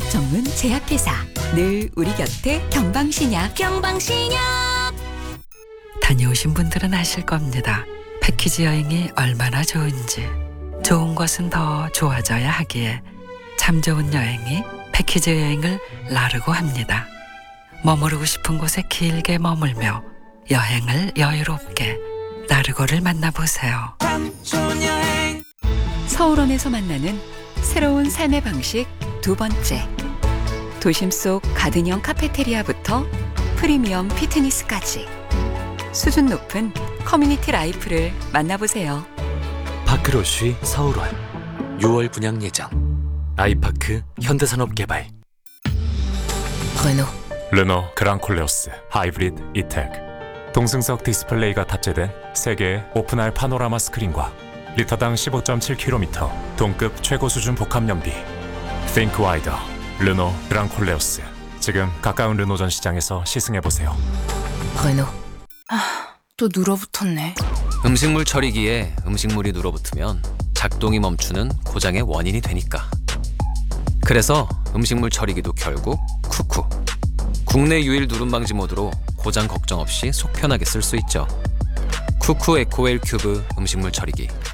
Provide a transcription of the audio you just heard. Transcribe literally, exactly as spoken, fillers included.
신약 전문 제약회사 늘 우리 곁에 경방신약. 경방신약. 다녀오신 분들은 아실 겁니다. 패키지 여행이 얼마나 좋은지. 좋은 것은 더 좋아져야 하기에 참 좋은 여행이 패키지 여행을 나르고 합니다. 머무르고 싶은 곳에 길게 머물며 여행을 여유롭게 나르고를 만나보세요. 서울원에서 만나는 새로운 삶의 방식 두 번째. 도심 속 가든형 카페테리아부터 프리미엄 피트니스까지 수준 높은 커뮤니티 라이프를 만나보세요. 파크로쉬 서울원 유월 분양 예정. 아이파크 현대산업개발. 르노 르노 그랑콜레오스 하이브리드 이텍. 동승석 디스플레이가 탑재된 세 개의 오픈알 파노라마 스크린과 리터당 십오 점 칠 킬로미터 동급 최고 수준 복합 연비. Think Wider 르노 그랑콜레오스. 지금 가까운 르노 전 시장에서 시승해보세요. 르노. 아, 또 눌어붙었네. 음식물 처리기에 음식물이 눌어붙으면 작동이 멈추는 고장의 원인이 되니까. 그래서 음식물 처리기도 결국 쿠쿠. 국내 유일 누름 방지 모드로 고장 걱정 없이 속 편하게 쓸 수 있죠. 쿠쿠 에코웰 큐브 음식물 처리기.